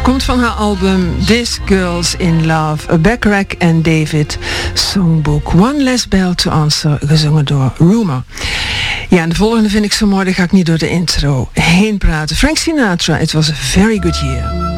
Komt van haar album This Girl's in Love, Bacharach and David Songbook. One Less Bell to Answer, gezongen door Rumour. Ja, en de volgende vind ik zo mooi, daar ga ik niet door de intro heen praten. Frank Sinatra, It Was a Very Good Year.